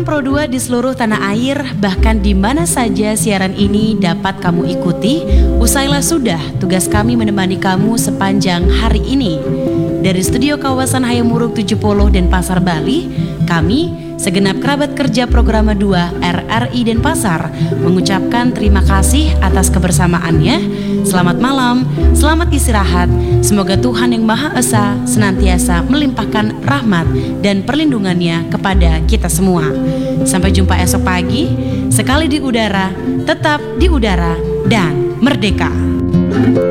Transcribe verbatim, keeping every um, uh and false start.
Rekan Pro dua di seluruh tanah air, bahkan di mana saja siaran ini dapat kamu ikuti, usailah sudah tugas kami menemani kamu sepanjang hari ini. Dari studio kawasan Hayamuruk tujuh puluh Denpasar, Bali, kami segenap kerabat kerja Programa dua R R I Denpasar mengucapkan terima kasih atas kebersamaannya. Selamat malam, selamat istirahat. Semoga Tuhan yang Maha Esa senantiasa melimpahkan rahmat dan perlindungannya kepada kita semua. Sampai jumpa esok pagi, sekali di udara, tetap di udara dan merdeka.